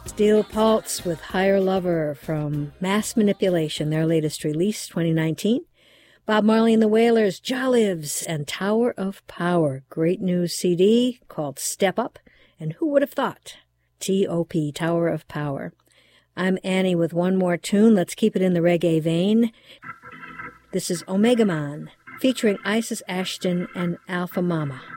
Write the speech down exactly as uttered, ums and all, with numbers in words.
Steel Pulse with Higher Lover from Mass Manipulation, their latest release, twenty nineteen. Bob Marley and the Wailers, Jah Lives, and Tower of Power. Great new C D called Step Up, and who would have thought? T O P, Tower of Power. I'm Annie with one more tune. Let's keep it in the reggae vein. This is Omega Man, featuring Isis Ashton and Alpha Mama.